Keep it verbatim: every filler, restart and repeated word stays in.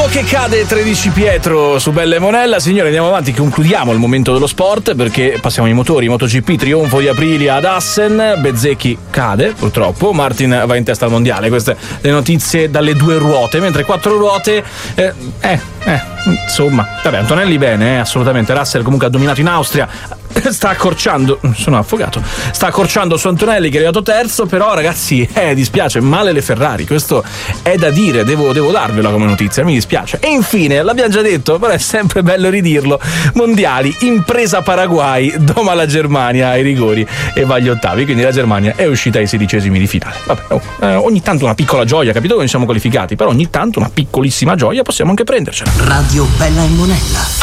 che cade tredici Pietro su Bella e Monella. Signori, andiamo avanti, concludiamo il momento dello sport perché passiamo ai motori. MotoGP, trionfo di Aprilia ad Assen, Bezzecchi cade purtroppo, Martin va in testa al mondiale. Queste le notizie dalle due ruote, mentre quattro ruote eh, eh, eh insomma, vabbè, Antonelli bene, eh, assolutamente. Russell comunque ha dominato in Austria, sta accorciando, sono affogato, sta accorciando su Antonelli che è arrivato terzo, però ragazzi, eh, dispiace, male le Ferrari, questo è da dire, devo, devo darvela come notizia, mi dispiace. E infine, l'abbiamo già detto, però è sempre bello ridirlo, mondiali, impresa Paraguay, doma la Germania ai rigori e va agli ottavi, quindi la Germania è uscita ai sedicesimi di finale. Vabbè, oh, eh, ogni tanto una piccola gioia, capito che non siamo qualificati, però ogni tanto una piccolissima gioia possiamo anche prendercela. Radio Bella e Monella.